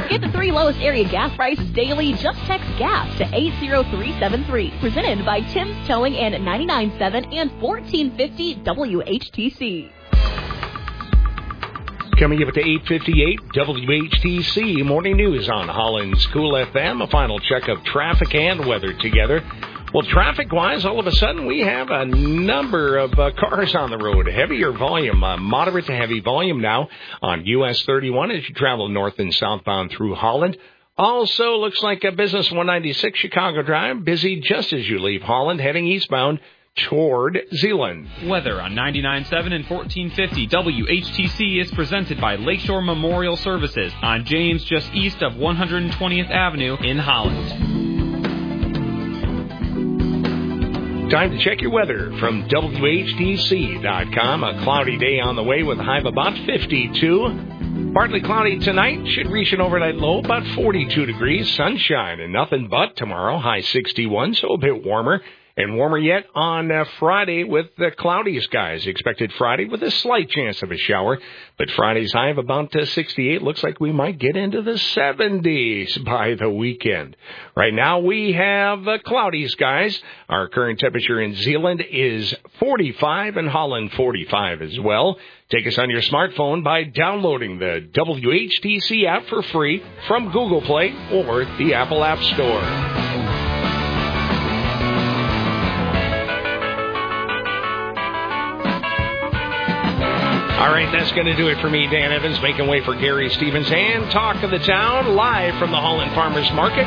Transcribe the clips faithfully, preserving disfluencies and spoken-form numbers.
Get the three lowest area gas prices daily. Just text GAS to eight zero three seven three. Presented by Tim's Towing and ninety-nine point seven and fourteen fifty W H T C. Coming up at eight fifty-eight, W H T C Morning News on Holland's Cool F M. A final check of traffic and weather together. Well, traffic-wise, all of a sudden, we have a number of uh, cars on the road. Heavier volume, uh, moderate to heavy volume now on U S thirty-one as you travel north and southbound through Holland. Also, looks like a Business one ninety-six Chicago Drive, busy just as you leave Holland, heading eastbound toward Zeeland. Weather on ninety-nine point seven and fourteen fifty W H T C is presented by Lakeshore Memorial Services on James, just east of one hundred twentieth Avenue in Holland. Time to check your weather from W H T C dot com. A cloudy day on the way with a high of about fifty-two. Partly cloudy tonight. Should reach an overnight low about forty-two degrees. Sunshine and nothing but tomorrow. High sixty-one, so a bit warmer. And warmer yet on uh, Friday with the cloudy skies. Expected Friday with a slight chance of a shower. But Friday's high of about uh, sixty-eight. Looks like we might get into the seventies by the weekend. Right now we have uh, cloudy skies. Our current temperature in Zeeland is forty-five and Holland forty-five as well. Take us on your smartphone by downloading the W H T C app for free from Google Play or the Apple App Store. All right, that's going to do it for me, Dan Evans, making way for Gary Stevens and Talk of the Town, live from the Holland Farmers Market.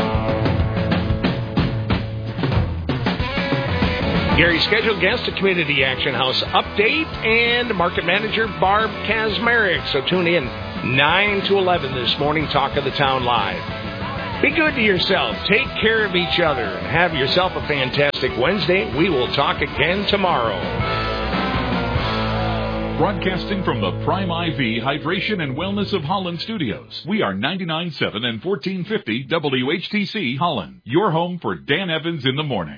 Gary's scheduled guest, a Community Action House update, and market manager Barb Kazmarek. So tune in nine to eleven this morning, Talk of the Town live. Be good to yourself. Take care of each other. And have yourself a fantastic Wednesday. We will talk again tomorrow. Broadcasting from the Prime I V Hydration and Wellness of Holland studios. We are ninety-nine point seven and fourteen fifty W H T C Holland. Your home for Dan Evans in the morning.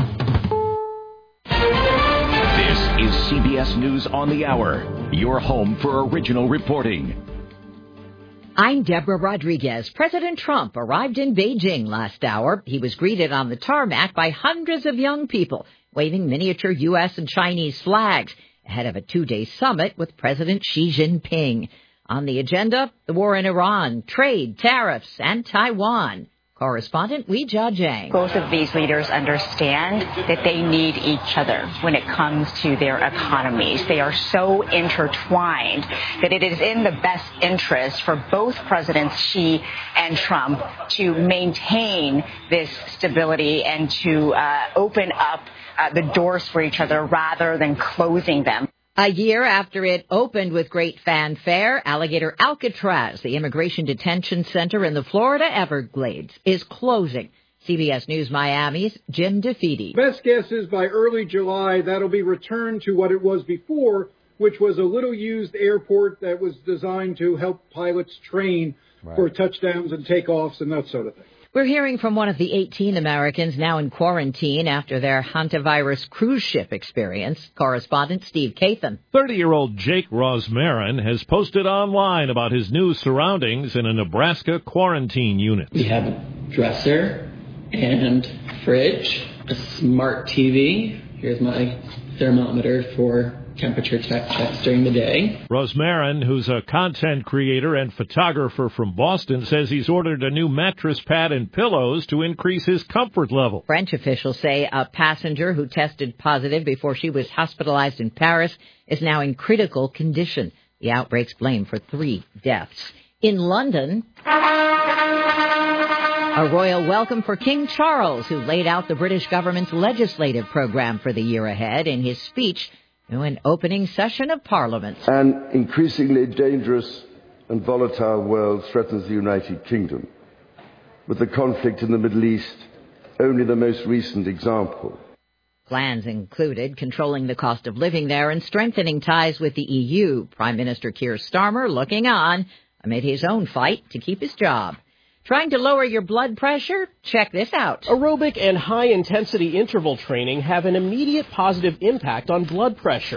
This is C B S News on the Hour. Your home for original reporting. I'm Deborah Rodriguez. President Trump arrived in Beijing last hour. He was greeted on the tarmac by hundreds of young people waving miniature U S and Chinese flags ahead of a two-day summit with President Xi Jinping. On the agenda, the war in Iran, trade, tariffs, and Taiwan. Correspondent Weijia Jiang. Both of these leaders understand that they need each other when it comes to their economies. They are so intertwined that it is in the best interest for both Presidents Xi and Trump to maintain this stability and to uh, open up uh, the doors for each other rather than closing them. A year after it opened with great fanfare, Alligator Alcatraz, the immigration detention center in the Florida Everglades, is closing. C B S News Miami's Jim DeFede. Best guess is by early July, that'll be returned to what it was before, which was a little-used airport that was designed to help pilots train right. for touchdowns and takeoffs and that sort of thing. We're hearing from one of the eighteen Americans now in quarantine after their hantavirus cruise ship experience. Correspondent Steve Kathan. thirty-year-old Jake Rosmarin has posted online about his new surroundings in a Nebraska quarantine unit. We have a dresser and fridge, a smart T V. Here's my thermometer for temperature check checks during the day. Rosmarin, who's a content creator and photographer from Boston, says he's ordered a new mattress pad and pillows to increase his comfort level. French officials say a passenger who tested positive before she was hospitalized in Paris is now in critical condition. The outbreak's blamed for three deaths. In London, a royal welcome for King Charles, who laid out the British government's legislative program for the year ahead in his speech to an opening session of Parliament. An increasingly dangerous and volatile world threatens the United Kingdom, with the conflict in the Middle East only the most recent example. Plans included controlling the cost of living there and strengthening ties with the E U. Prime Minister Keir Starmer looking on amid his own fight to keep his job. Trying to lower your blood pressure? Check this out. Aerobic and high-intensity interval training have an immediate positive impact on blood pressure.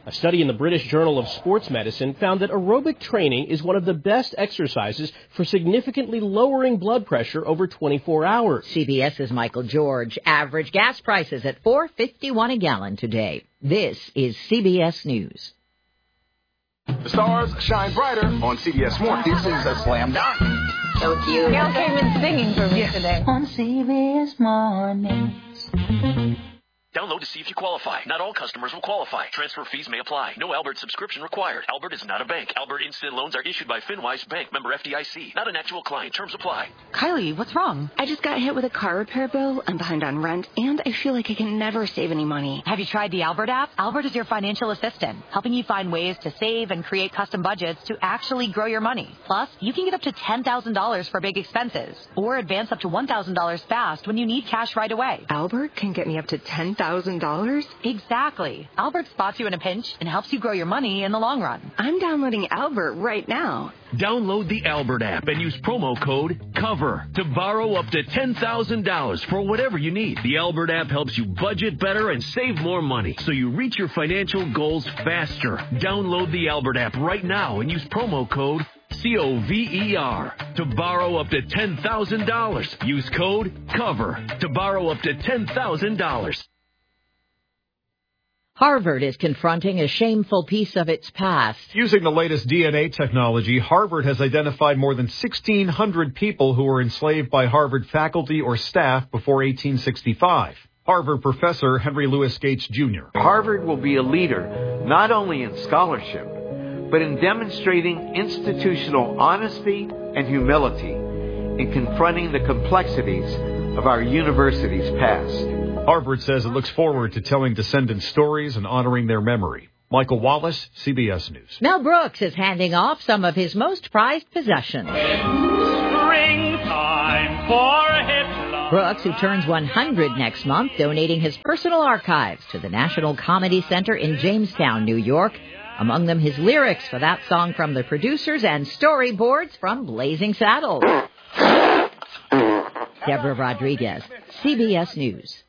A study in the British Journal of Sports Medicine found that aerobic training is one of the best exercises for significantly lowering blood pressure over twenty-four hours. CBS's Michael George. Average gas prices at four dollars and fifty-one cents a gallon today. This is C B S News. The stars shine brighter on C B S Sports. This is a slam dunk. So cute. Y'all came in singing for me yes. today. On C B S Mornings. Download to see if you qualify. Not all customers will qualify. Transfer fees may apply. No Albert subscription required. Albert is not a bank. Albert Instant Loans are issued by FinWise Bank, member F D I C. Not an actual client. Terms apply. Kylie, what's wrong? I just got hit with a car repair bill. I'm behind on rent, and I feel like I can never save any money. Have you tried the Albert app? Albert is your financial assistant, helping you find ways to save and create custom budgets to actually grow your money. Plus, you can get up to ten thousand dollars for big expenses, or advance up to one thousand dollars fast when you need cash right away. Albert can get me up to ten thousand dollars? Exactly. Albert spots you in a pinch and helps you grow your money in the long run. I'm downloading Albert right now. Download the Albert app and use promo code COVER to borrow up to ten thousand dollars for whatever you need. The Albert app helps you budget better and save more money so you reach your financial goals faster. Download the Albert app right now and use promo code C O V E R to borrow up to ten thousand dollars. Use code COVER to borrow up to ten thousand dollars. Harvard is confronting a shameful piece of its past. Using the latest D N A technology, Harvard has identified more than sixteen hundred people who were enslaved by Harvard faculty or staff before eighteen sixty-five. Harvard professor Henry Louis Gates Junior Harvard will be a leader not only in scholarship, but in demonstrating institutional honesty and humility in confronting the complexities of our university's past. Harvard says it looks forward to telling descendants stories and honoring their memory. Michael Wallace, C B S News. Mel Brooks is handing off some of his most prized possessions. Springtime for a hit. Brooks, who turns one hundred next month, donating his personal archives to the National Comedy Center in Jamestown, New York. Among them, his lyrics for that song from the producers and storyboards from Blazing Saddles. Deborah Rodriguez, C B S News.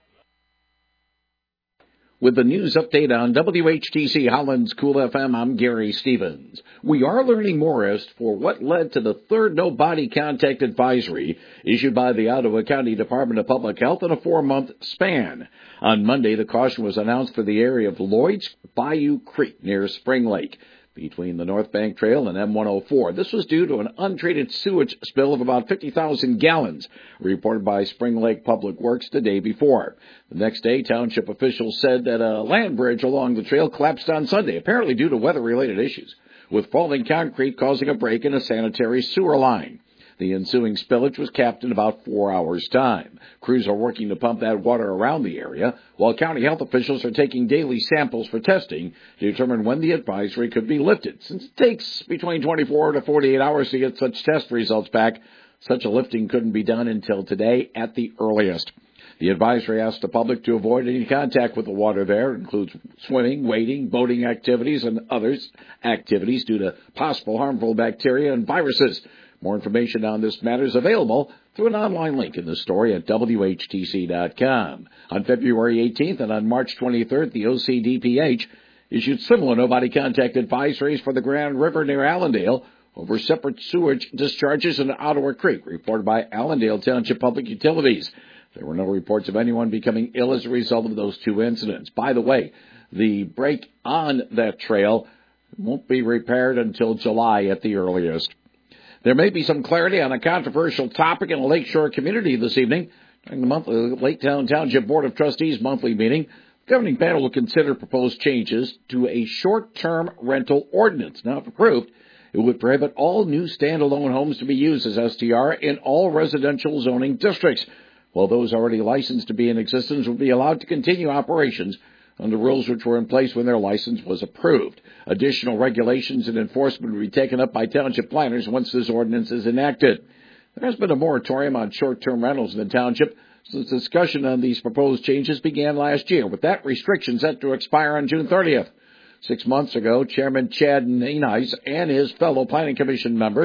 With the news update on W H T C Holland's Cool F M, I'm Gary Stevens. We are learning more as for what led to the third no body contact advisory issued by the Ottawa County Department of Public Health in a four-month span. On Monday, the caution was announced for the area of Lloyd's Bayou Creek near Spring Lake, between the North Bank Trail and M one oh four. This was due to an untreated sewage spill of about fifty thousand gallons, reported by Spring Lake Public Works the day before. The next day, township officials said that a land bridge along the trail collapsed on Sunday, apparently due to weather-related issues, with falling concrete causing a break in a sanitary sewer line. The ensuing spillage was capped in about four hours' time. Crews are working to pump that water around the area, while county health officials are taking daily samples for testing to determine when the advisory could be lifted. Since it takes between twenty-four to forty-eight hours to get such test results back, such a lifting couldn't be done until today at the earliest. The advisory asks the public to avoid any contact with the water there. It includes swimming, wading, boating activities, and other activities due to possible harmful bacteria and viruses. More information on this matter is available through an online link in the story at W H T C dot com. On February eighteenth and on March twenty-third, the O C D P H issued similar no-body contact advisories for the Grand River near Allendale over separate sewage discharges in Ottawa Creek, reported by Allendale Township Public Utilities. There were no reports of anyone becoming ill as a result of those two incidents. By the way, the break on that trail won't be repaired until July at the earliest. There may be some clarity on a controversial topic in a Lakeshore community this evening. During the monthly Lake Town Township Board of Trustees monthly meeting, the governing panel will consider proposed changes to a short-term rental ordinance. Now, if approved, it would prohibit all new standalone homes to be used as S T R in all residential zoning districts, while those already licensed to be in existence would be allowed to continue operations under rules which were in place when their license was approved. Additional regulations and enforcement will be taken up by township planners once this ordinance is enacted. There has been a moratorium on short-term rentals in the township since discussion on these proposed changes began last year, with that restriction set to expire on June thirtieth. Six months ago, Chairman Chad Nenice and his fellow Planning Commission members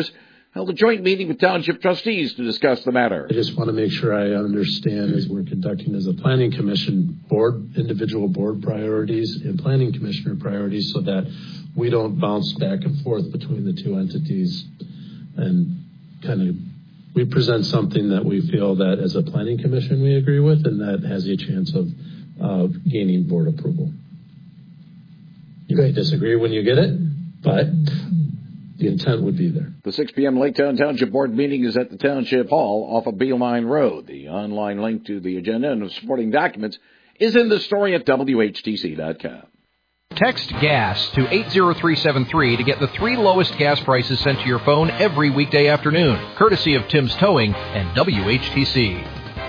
held a joint meeting with township trustees to discuss the matter. I just want to make sure I understand, as we're conducting as a planning commission, board, individual board priorities and planning commissioner priorities, so that we don't bounce back and forth between the two entities, and kind of we present something that we feel that as a planning commission we agree with, and that has a chance of uh, gaining board approval. You may disagree when you get it, but the intent would be there. The six p.m. Laketown Township Board meeting is at the Township Hall off of Beeline Road. The online link to the agenda and supporting documents is in the story at W H T C dot com. Text GAS to eight zero three seven three to get the three lowest gas prices sent to your phone every weekday afternoon, courtesy of Tim's Towing and W H T C.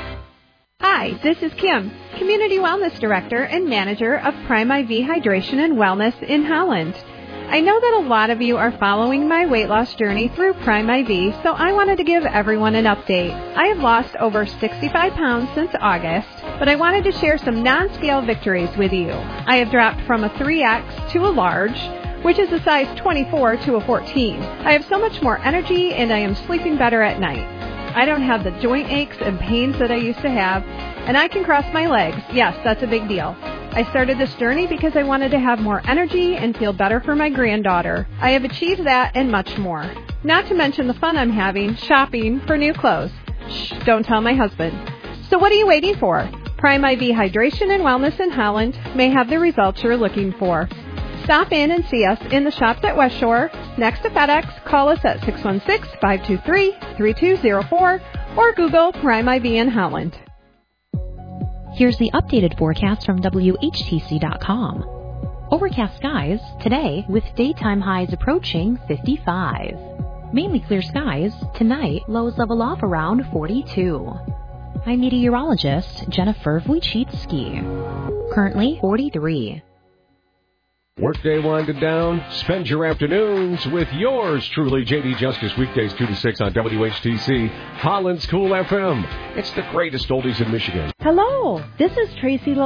Hi, this is Kim, Community Wellness Director and Manager of Prime I V Hydration and Wellness in Holland. I know that a lot of you are following my weight loss journey through Prime I V, so I wanted to give everyone an update. I have lost over sixty-five pounds since August, but I wanted to share some non-scale victories with you. I have dropped from a three X to a large, which is a size twenty-four to a fourteen. I have so much more energy and I am sleeping better at night. I don't have the joint aches and pains that I used to have, and I can cross my legs. Yes, that's a big deal. I started this journey because I wanted to have more energy and feel better for my granddaughter. I have achieved that and much more. Not to mention the fun I'm having shopping for new clothes. Shh, don't tell my husband. So what are you waiting for? Prime I V Hydration and Wellness in Holland may have the results you're looking for. Stop in and see us in the shops at West Shore, next to FedEx. Call us at six one six, five two three, three two zero four or Google Prime I V in Holland. Here's the updated forecast from W H T C dot com. Overcast skies today with daytime highs approaching fifty-five. Mainly clear skies tonight, lows level off around forty-two. I'm meteorologist Jennifer Wojcicki. Currently forty-three. Workday winding down. Spend your afternoons with yours truly, J D Justice, weekdays two to six on W H T C, Holland's Cool F M. It's the greatest oldies in Michigan. Hello, this is Tracy